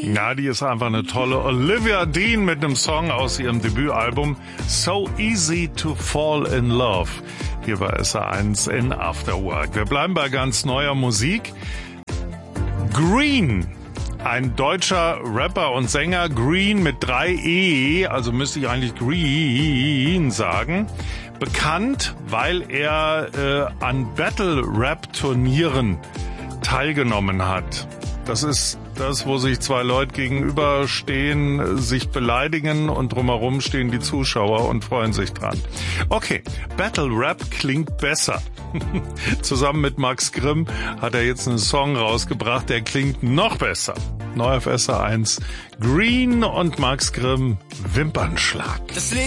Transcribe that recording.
Ja, die ist einfach eine tolle Olivia Dean mit einem Song aus ihrem Debütalbum So Easy to Fall in Love. Hier bei SR1 in After Work. Wir bleiben bei ganz neuer Musik. Green, ein deutscher Rapper und Sänger, Green mit 3 E, also müsste ich eigentlich Green sagen. Bekannt, weil er an Battle-Rap-Turnieren teilgenommen hat. Das ist das, wo sich zwei Leute gegenüberstehen, sich beleidigen und drumherum stehen die Zuschauer und freuen sich dran. Okay, Battle Rap klingt besser. Zusammen mit Max Grimm hat er jetzt einen Song rausgebracht, der klingt noch besser. Neu auf SR1, Green und Max Grimm, Wimpernschlag.